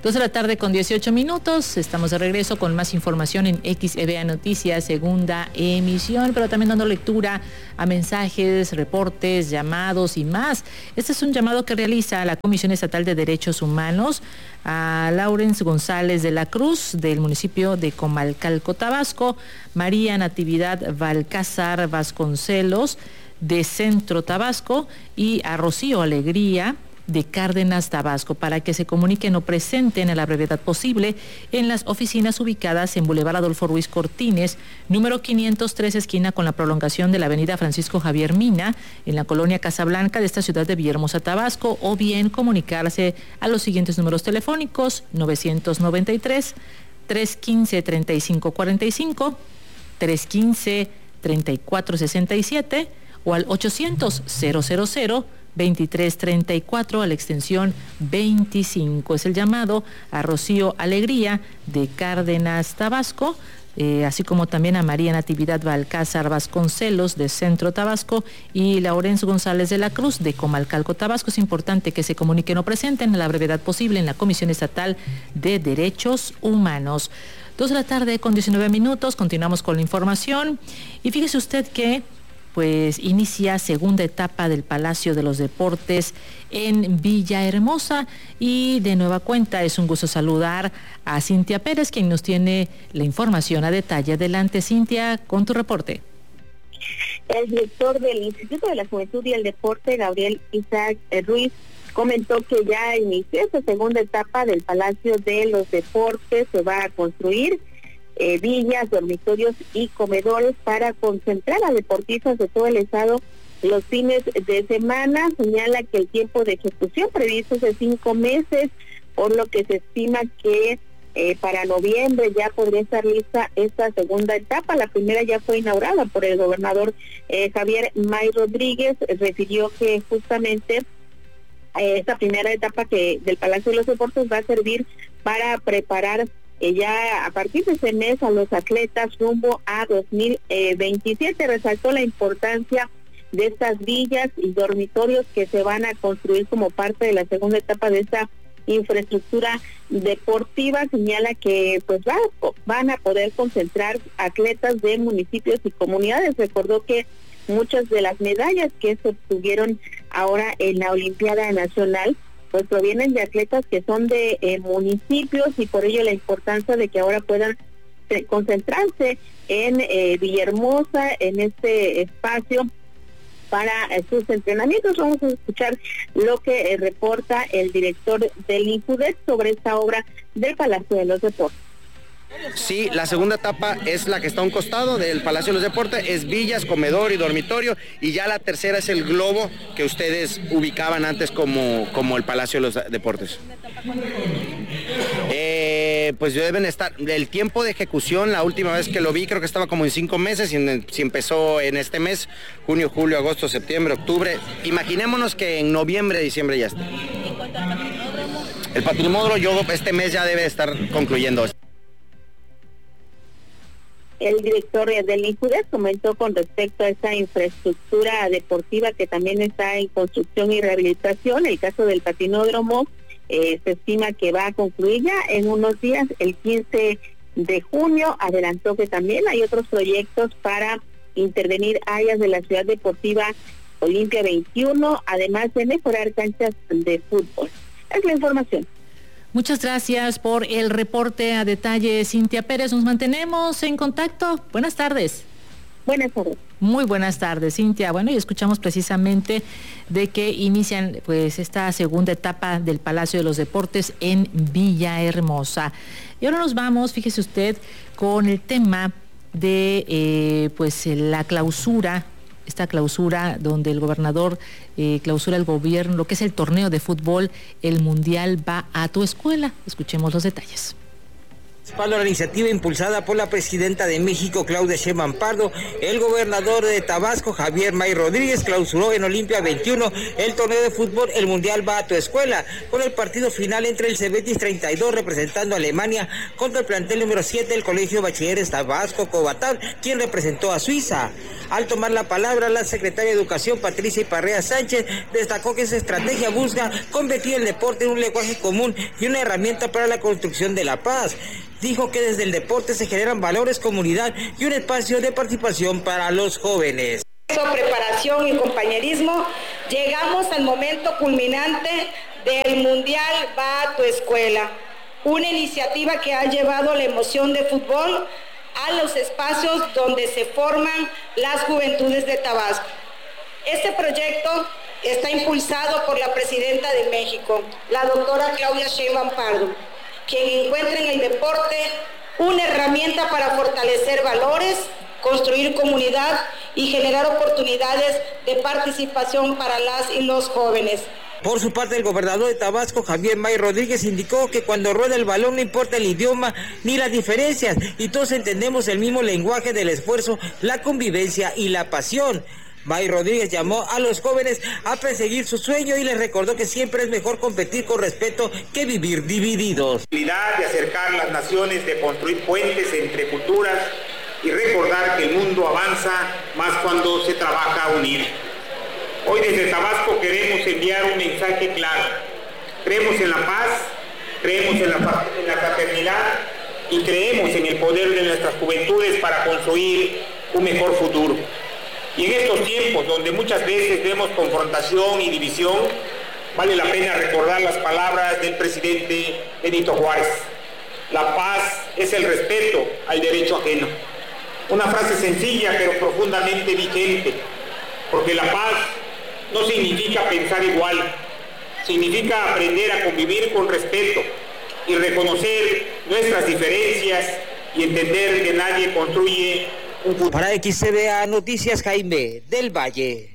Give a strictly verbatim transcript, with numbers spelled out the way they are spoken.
Dos de la tarde con dieciocho minutos, estamos de regreso con más información en X E V A Noticias, segunda emisión, pero también dando lectura a mensajes, reportes, llamados y más. Este es un llamado que realiza la Comisión Estatal de Derechos Humanos a Laurence González de la Cruz, del municipio de Comalcalco, Tabasco, María Natividad Balcázar Vasconcelos, de Centro Tabasco, y a Rocío Alegría, de Cárdenas, Tabasco, para que se comuniquen o presenten a la brevedad posible en las oficinas ubicadas en Boulevard Adolfo Ruiz Cortines, número quinientos tres, esquina con la prolongación de la avenida Francisco Javier Mina, en la colonia Casablanca de esta ciudad de Villahermosa, Tabasco, o bien comunicarse a los siguientes números telefónicos: novecientos noventa y tres, trescientos quince, treinta y cinco cuarenta y cinco, trescientos quince, treinta y cuatro sesenta y siete o al ochocientos, cero cero cero, veintitrés treinta y cuatro a la extensión veinticinco. Es el llamado a Rocío Alegría de Cárdenas, Tabasco, eh, así como también a María Natividad Balcázar Vasconcelos de Centro Tabasco y Laurence González de la Cruz de Comalcalco, Tabasco. Es importante que se comuniquen o presenten a la brevedad posible en la Comisión Estatal de Derechos Humanos. Dos de la tarde con diecinueve minutos, continuamos con la información y fíjese usted que pues inicia segunda etapa del Palacio de los Deportes en Villahermosa, y de nueva cuenta es un gusto saludar a Cintia Pérez, quien nos tiene la información a detalle. Adelante, Cintia, con tu reporte. El director del Instituto de la Juventud y el Deporte, Gabriel Isaac Ruiz, comentó que ya inició esta segunda etapa del Palacio de los Deportes. Se va a construir Eh, villas, dormitorios y comedores para concentrar a deportistas de todo el estado los fines de semana. Señala que el tiempo de ejecución previsto es de cinco meses, por lo que se estima que eh, para noviembre ya podría estar lista esta segunda etapa. La primera ya fue inaugurada por el gobernador eh, Javier May Rodríguez. Refirió que justamente eh, esta primera etapa que del Palacio de los Deportes va a servir para preparar ya a partir de ese mes a los atletas rumbo a dos mil veintisiete. Resaltó la importancia de estas villas y dormitorios que se van a construir como parte de la segunda etapa de esta infraestructura deportiva. Señala que pues va, van a poder concentrar atletas de municipios y comunidades. Recordó que muchas de las medallas que se obtuvieron ahora en la Olimpiada Nacional pues provienen de atletas que son de eh, municipios, y por ello la importancia de que ahora puedan eh, concentrarse en eh, Villahermosa, en este espacio para eh, sus entrenamientos. Vamos a escuchar lo que eh, reporta el director del INJUDEP sobre esta obra del Palacio de los Deportes. Sí, la segunda etapa es la que está a un costado del Palacio de los Deportes, es villas, comedor y dormitorio, y ya la tercera es el globo que ustedes ubicaban antes como, como el Palacio de los Deportes. Eh, pues deben estar, el tiempo de ejecución, la última vez que lo vi creo que estaba como en cinco meses, y en, si empezó en este mes, junio, julio, agosto, septiembre, octubre, imaginémonos que en noviembre, diciembre ya está. El patrimódromo yo este mes ya debe estar concluyendo. El director del INJUDEP comentó con respecto a esa infraestructura deportiva que también está en construcción y rehabilitación. El caso del patinódromo eh, se estima que va a concluir ya en unos días, el quince de junio. Adelantó que también hay otros proyectos para intervenir áreas de la ciudad deportiva Olimpia veintiuno, además de mejorar canchas de fútbol. Es la información. Muchas gracias por el reporte a detalle, Cintia Pérez. Nos mantenemos en contacto. Buenas tardes. Buenas tardes. Muy buenas tardes, Cintia. Bueno, y escuchamos precisamente de que inician pues esta segunda etapa del Palacio de los Deportes en Villahermosa. Y ahora nos vamos, fíjese usted, con el tema de eh, pues la clausura, esta clausura donde el gobernador eh, clausura el gobierno, lo que es el torneo de fútbol, el Mundial Va a tu Escuela. Escuchemos los detalles. Respaldo a la iniciativa impulsada por la presidenta de México, Claudia Sheinbaum Pardo, el gobernador de Tabasco, Javier May Rodríguez, clausuró en Olimpia veintiuno el torneo de fútbol El Mundial Va a tu Escuela, con el partido final entre el Cebetis treinta y dos representando a Alemania contra el plantel número siete del Colegio de Bachilleres Tabasco Cobatán, quien representó a Suiza. Al tomar la palabra, la secretaria de Educación, Patricia Iparrea Sánchez, destacó que esa estrategia busca convertir el deporte en un lenguaje común y una herramienta para la construcción de la paz. Dijo que desde el deporte se generan valores, comunidad y un espacio de participación para los jóvenes. Preparación y compañerismo, llegamos al momento culminante del Mundial Va a tu Escuela, una iniciativa que ha llevado la emoción de fútbol a los espacios donde se forman las juventudes de Tabasco. Este proyecto está impulsado por la presidenta de México, la doctora Claudia Sheinbaum Pardo, quien encuentra en el deporte una herramienta para fortalecer valores, construir comunidad y generar oportunidades de participación para las y los jóvenes. Por su parte, el gobernador de Tabasco, Javier May Rodríguez, indicó que cuando rueda el balón no importa el idioma ni las diferencias, y todos entendemos el mismo lenguaje del esfuerzo, la convivencia y la pasión. May Rodríguez llamó a los jóvenes a perseguir su sueño y les recordó que siempre es mejor competir con respeto que vivir divididos. La habilidad de acercar las naciones, de construir puentes entre culturas y recordar que el mundo avanza más cuando se trabaja a unir. Hoy desde Tabasco queremos enviar un mensaje claro. Creemos en la paz, creemos en la, en la fraternidad y creemos en el poder de nuestras juventudes para construir un mejor futuro. Y en estos tiempos donde muchas veces vemos confrontación y división, vale la pena recordar las palabras del presidente Benito Juárez. La paz es el respeto al derecho ajeno. Una frase sencilla pero profundamente vigente, porque la paz no significa pensar igual, significa aprender a convivir con respeto y reconocer nuestras diferencias y entender que nadie construye un futuro. Para X C B A Noticias, Jaime del Valle.